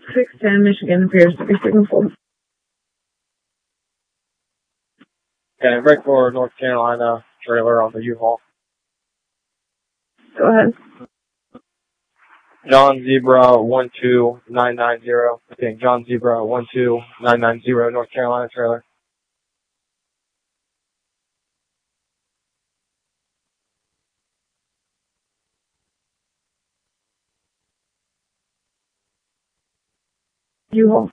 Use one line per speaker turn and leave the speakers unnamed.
610 Michigan appears to be signal full.
Okay, break for North Carolina trailer on the U-Haul.
Go ahead.
John Zebra 12990. Okay, John Zebra 12990 North Carolina trailer.
U-Haul.